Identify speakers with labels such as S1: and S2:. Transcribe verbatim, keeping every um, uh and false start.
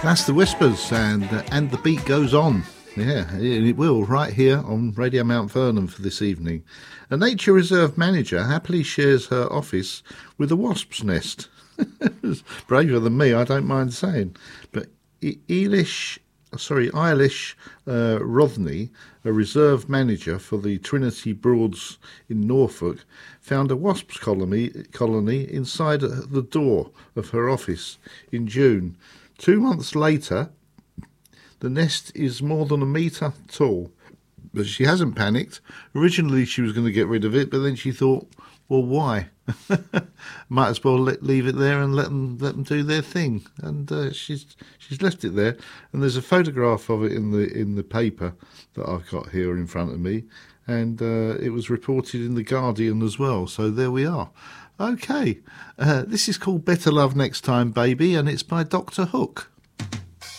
S1: That's the Whispers, and uh, and the beat goes on. Yeah, it, it will, right here on Radio Mount Vernon for this evening. A nature reserve manager happily shares her office with a wasp's nest. Braver than me, I don't mind saying. But E- Eilish, sorry, Eilish uh, Rothney, a reserve manager for the Trinity Broads in Norfolk, found a wasps colony, colony inside the door of her office in June. Two months later, the nest is more than a metre tall, but she hasn't panicked. Originally, she was going to get rid of it, but then she thought, well, why? Might as well let, leave it there and let them let them do their thing. And uh, she's she's left it there. And there's a photograph of it in the in the paper that I've got here in front of me, and uh, it was reported in the Guardian as well. So there we are. Okay, uh, this is called Better Love Next Time, Baby, and it's by Doctor Hook.